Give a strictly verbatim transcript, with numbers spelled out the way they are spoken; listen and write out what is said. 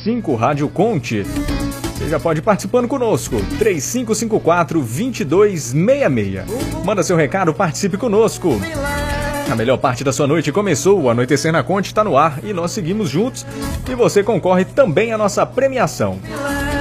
cinco Rádio Conte. Você já pode ir participando conosco, três cinco cinco quatro, dois dois seis seis. Manda seu recado, participe conosco. A melhor parte da sua noite começou, o Anoitecer na Conte está no ar e nós seguimos juntos. E você concorre também à nossa premiação.